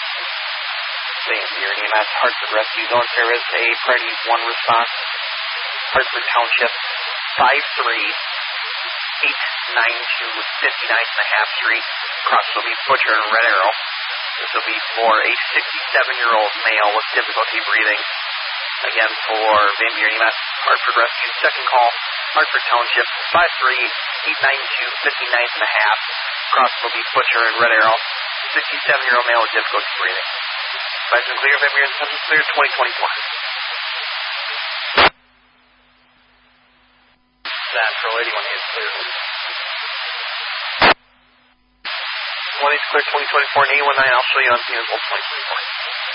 Van Buren EMS, Hartford Rescue Zone Service, a priority 1 response. Hartford Township, 53892 59th and a half Street. Cross will be Butcher and Red Arrow. This will be for a 67-year-old male with difficulty breathing. Again, for Van Buren EMS, Hartford Rescue, second call, Hartford Township, 53892 59th and a half. Cross will be Butcher and Red Arrow. 67-year-old male with difficulty breathing. Advice and clear, Van Buren, census clear, 2024. Central 81 is clear. 20 is clear, 2024, and 819, I'll show you on Phoenix 2024.